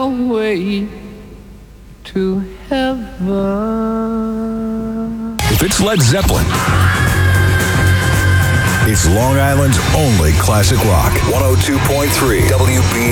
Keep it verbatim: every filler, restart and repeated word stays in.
way to heaven. If it's Led Zeppelin, it's Long Island's only classic rock. one oh two point three W B